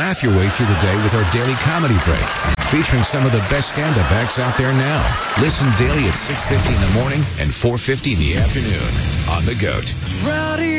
laugh your way through the day with our daily comedy break, featuring some of the best stand-up acts out there now. Listen daily at 6:50 in the morning and 4:50 in the afternoon on The GOAT.